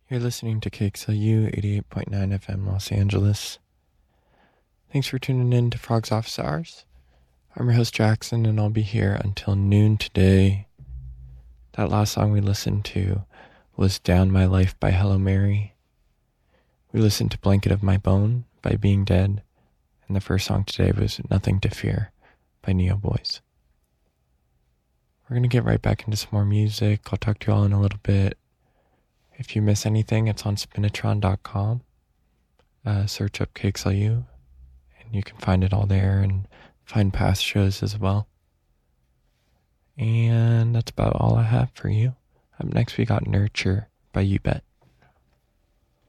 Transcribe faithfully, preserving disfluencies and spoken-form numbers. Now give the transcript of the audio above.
You're listening to K X L U eighty-eight point nine F M Los Angeles. Thanks for tuning in to Frog's Office Hours. I'm your host Jackson, and I'll be here until noon today. That last song we listened to was Down My Life by Hello Mary. We listened to Blanket of My Bone by Being Dead, and the first song today was Nothing to Fear by Neo Boys. We're going to get right back into some more music. I'll talk to you all in a little bit. If you miss anything, it's on spinatron dot com. Uh, search up K X L U, and you can find it all there and find past shows as well. And that's about all I have for you. Up next, we got Nurture by You Bet.